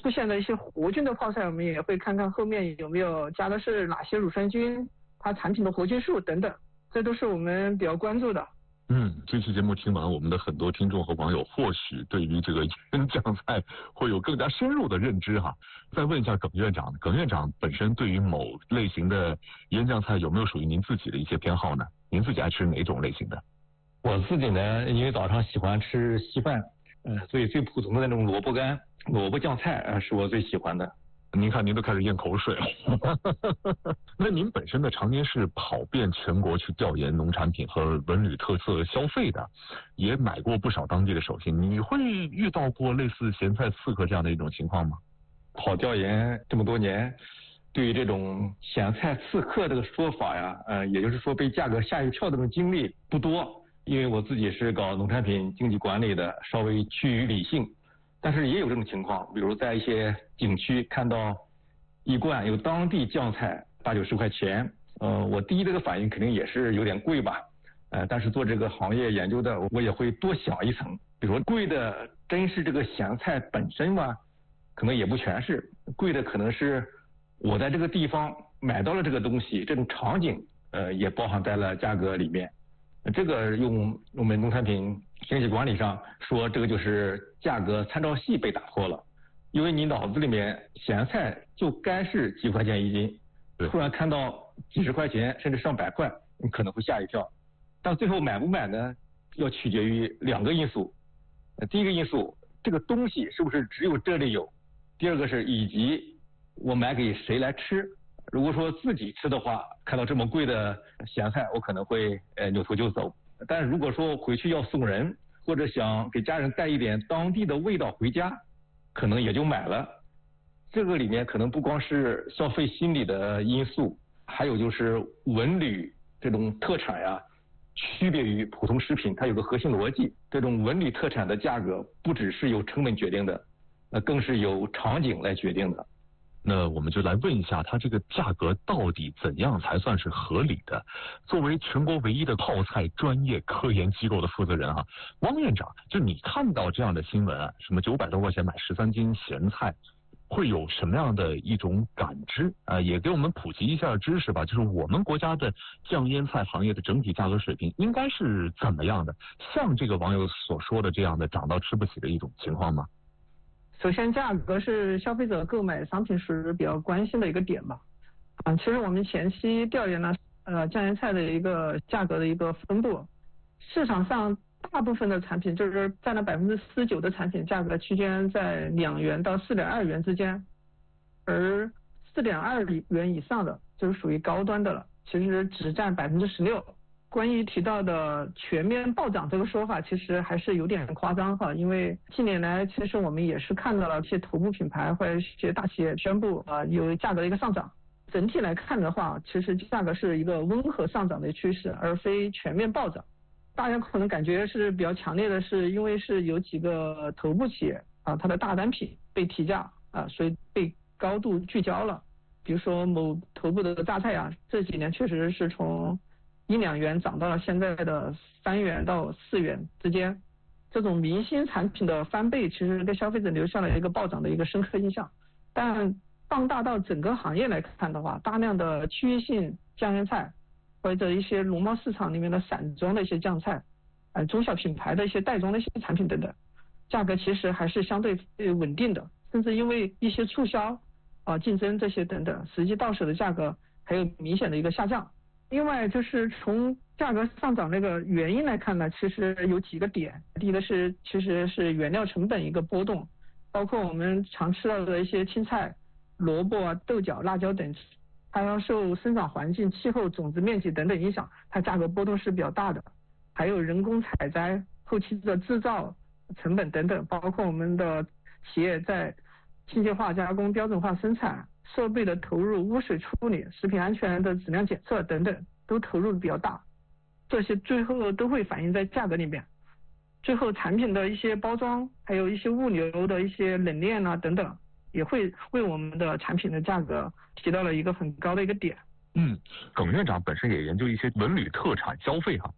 出现的一些活菌的泡菜，我们也会看看后面有没有加的是哪些乳酸菌，它产品的活菌数等等，这都是我们比较关注的。 这期节目听完，我们的很多听众和网友或许对于这个腌酱菜会有更加深入的认知哈。再问一下耿院长，耿院长本身对于某类型的腌酱菜有没有属于您自己的一些偏好呢？您自己爱吃哪种类型的？ 我自己呢，因为早上喜欢吃稀饭，所以最普通的那种萝卜干、萝卜酱菜是我最喜欢的。 您看，您都开始咽口水了。那您本身呢，常年是跑遍全国去调研农产品和文旅特色消费的，也买过不少当地的手信。你会遇到过类似咸菜刺客这样的一种情况吗？ 跑调研这么多年，对于这种咸菜刺客这个说法呀，也就是说被价格吓一跳的这种经历不多，因为我自己是搞农产品经济管理的，稍微趋于理性。但是也有这种情况，比如在一些景区看到一罐有当地酱菜80-90块钱，我第一这个反应肯定也是有点贵吧，但是做这个行业研究的，我也会多想一层，比如说贵的真是这个咸菜本身吗？可能也不全是，贵的可能是我在这个地方买到了这个东西，这种场景也包含在了价格里面。这个用我们农产品经济管理上说，这个就是价格参照系被打破了，因为你脑子里面咸菜就该是几块钱一斤，突然看到几十块钱甚至上百块，你可能会吓一跳。但最后买不买呢，要取决于2个因素。第一个因素，这个东西是不是只有这里有；第二个是以及我买给谁来吃。如果说自己吃的话，看到这么贵的咸菜，我可能会扭头就走。但是如果说回去要送人，或者想给家人带一点当地的味道回家，可能也就买了。这个里面可能不光是消费心理的因素，还有就是文旅这种特产呀，区别于普通食品，它有个核心逻辑。这种文旅特产的价格不只是由成本决定的，更是由场景来决定的。 那我们就来问一下，它这个价格到底怎样才算是合理的？作为全国唯一的泡菜专业科研机构的负责人啊，汪院长，就你看到这样的新闻，什么900多块钱买13斤咸菜，会有什么样的一种感知啊？也给我们普及一下知识吧。就是我们国家的酱腌菜行业的整体价格水平应该是怎么样的？像这个网友所说的这样的涨到吃不起的一种情况吗？ 首先，价格是消费者购买商品时比较关心的一个点吧。其实我们前期调研了酱腌菜的一个价格的一个分布，市场上大部分的产品就是占了49%的产品价格区间在2元到4.2元之间，而4.2元以上的就是属于高端的了，其实只占16%。关于提到的全面暴涨这个说法，其实还是有点夸张哈，因为近年来其实我们也是看到了一些头部品牌或者一些大企业宣布有价格的一个上涨。整体来看的话，其实价格是一个温和上涨的趋势，而非全面暴涨。大家可能感觉是比较强烈的是，因为是有几个头部企业它的大单品被提价所以被高度聚焦了。比如说某头部的榨菜这几年确实是从1-2元涨到了现在的3元到4元之间，这种明星产品的翻倍，其实给消费者留下了一个暴涨的一个深刻印象。但放大到整个行业来看的话，大量的区域性酱腌菜或者一些农贸市场里面的散装的一些酱菜，中小品牌的一些袋装的一些产品等等，价格其实还是相对稳定的，甚至因为一些促销竞争这些等等，实际到手的价格还有明显的一个下降。另外就是从价格上涨那个原因来看呢，其实有几个点。第一个是其实是原料成本一个波动，包括我们常吃到的一些青菜、萝卜豆角、辣椒等，它要受生长环境、气候、种子面积等等影响，它价格波动是比较大的。还有人工采摘、后期的制造成本等等，包括我们的企业在机械化加工、标准化生产、设备的投入、污水处理、食品安全的质量检测等等，都投入比较大，这些最后都会反映在价格里面。最后产品的一些包装，还有一些物流的一些冷链等等，也会为我们的产品的价格提到了一个很高的一个点。 耿院长本身也研究一些文旅特产消费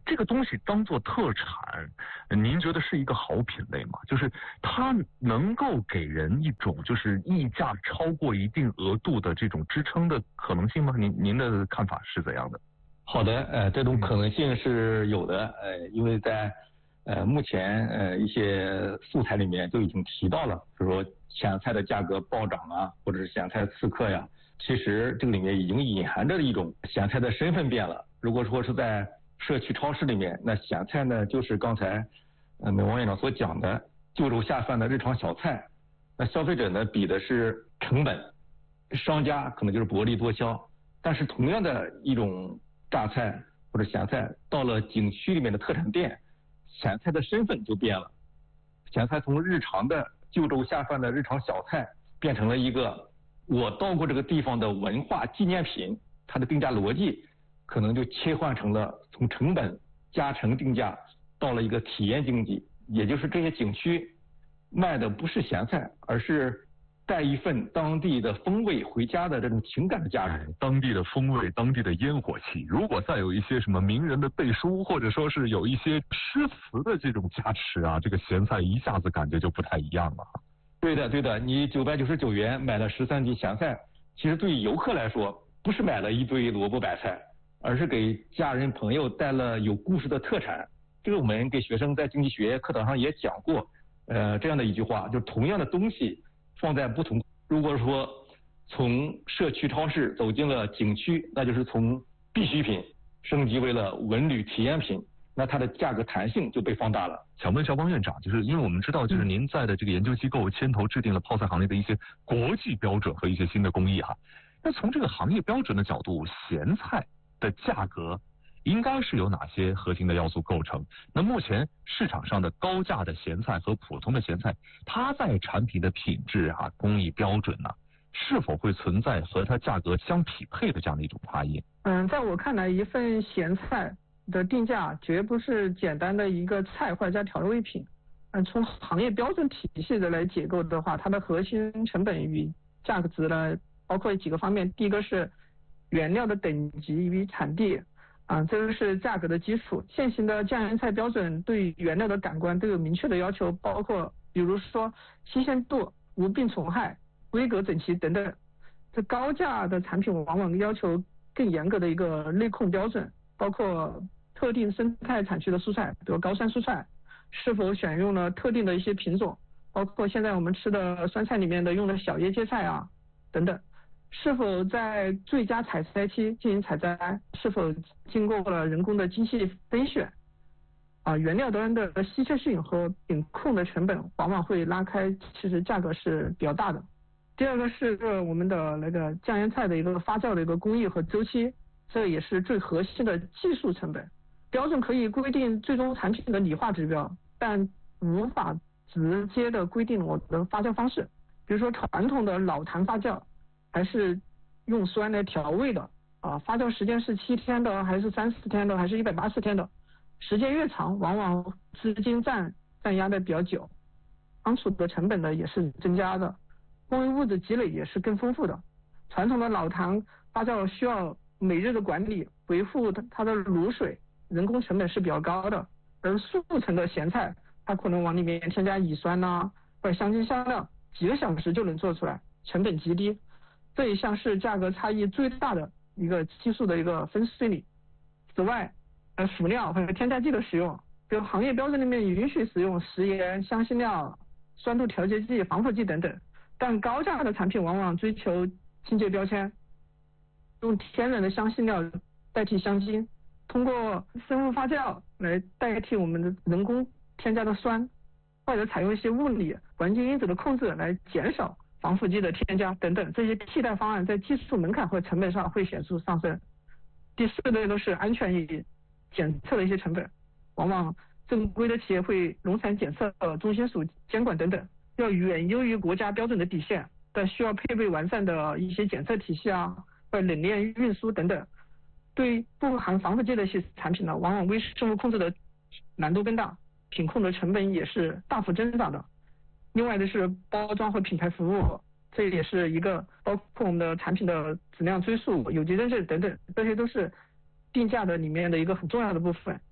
这个东西当做特产，您觉得是一个好品类吗？就是它能够给人一种就是溢价超过一定额度的这种支撑的可能性吗？您的看法是怎样的？ 好的，这种可能性是有的，因为在目前一些素材里面就已经提到了，比如说咸菜的价格暴涨啊，或者是咸菜刺客呀，其实这个里面已经隐含着一种咸菜的身份变了。如果说是在社区超市里面，那咸菜呢就是刚才王院长所讲的就肉下饭的日常小菜，那消费者呢比的是成本，商家可能就是薄利多销，但是同样的一种榨菜或者咸菜到了景区里面的特产店，咸菜的身份就变了，咸菜从日常的就粥下饭的日常小菜变成了一个我到过这个地方的文化纪念品，它的定价逻辑可能就切换成了从成本加成定价到了一个体验经济，也就是这些景区卖的不是咸菜，而是带一份当地的风味回家的这种情感的价值， 当地的风味，当地的烟火气。如果再有一些什么名人的背书，或者说是有一些诗词的这种加持啊，这个咸菜一下子感觉就不太一样了。 对的，你999元买了13斤咸菜，其实对于游客来说，不是买了一堆萝卜白菜，而是给家人朋友带了有故事的特产。这个我们给学生在经济学课堂上也讲过，这样的一句话，就是同样的东西放在不同，如果说从社区超市走进了景区，那就是从必需品升级为了文旅体验品，那它的价格弹性就被放大了。 想问一下汪院长，就是因为我们知道，就是您在的这个研究机构牵头制定了泡菜行业的一些国际标准和一些新的工艺哈。那从这个行业标准的角度，咸菜的价格应该是有哪些核心的要素构成？那目前市场上的高价的咸菜和普通的咸菜，它在产品的品质啊、工艺标准呢，是否会存在和它价格相匹配的这样的一种差异？ 在我看来，一份咸菜的定价绝不是简单的一个菜或者加调味品。从行业标准体系的来解构的话，它的核心成本与价格值呢，包括几个方面。第一个是原料的等级与产地，这个是价格的基础。现行的酱盐菜标准对原料的感官都有明确的要求，包括比如说新鲜度、无病虫害、规格整齐等等。这高价的产品往往要求更严格的一个内控标准，包括特定生态产区的蔬菜，比如高山蔬菜，是否选用了特定的一些品种，包括现在我们吃的酸菜里面的用的小叶芥菜啊等等，是否在最佳采摘期进行采摘，是否经过了人工的精细分选，原料端的稀缺性和品控的成本往往会拉开，其实价格是比较大的。第二个是我们的那个酱盐菜的一个发酵的一个工艺和周期，这也是最核心的技术成本。标准可以规定最终产品的理化指标，但无法直接的规定我的发酵方式。比如说传统的老坛发酵，还是用酸来调味的，发酵时间是7天的，还是30天的，还是180天的，时间越长，往往资金占压的比较久，仓储的成本呢也是增加的，工艺物质积累也是更丰富的。传统的老坛发酵需要每日的管理维护它的卤水，人工成本是比较高的，而速成的咸菜，它可能往里面添加乙酸或者香精香料，几个小时就能做出来，成本极低。这一项是价格差异最大的一个技术的一个分水岭。此外，辅料和添加剂的使用，比如行业标准里面允许使用食盐、香辛料、酸度调节剂、防腐剂等等，但高价的产品往往追求清洁标签，用天然的香辛料代替香精，通过生物发酵来代替我们的人工添加的酸，或者采用一些物理环境因子的控制来减少防腐剂的添加等等，这些替代方案在技术门槛和成本上会显著上升。第4类都是安全与检测的一些成本，往往正规的企业会农产检测中心署监管等等，要远优于国家标准的底线，但需要配备完善的一些检测体系或者冷链运输等等。对不含防腐剂的一些产品呢，往往微生物控制的难度更大，品控的成本也是大幅增长的。另外的是包装和品牌服务，这也是一个包括我们的产品的质量追溯、有机认证等等，这些都是定价的里面的一个很重要的部分。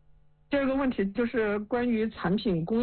第二个问题就是关于产品工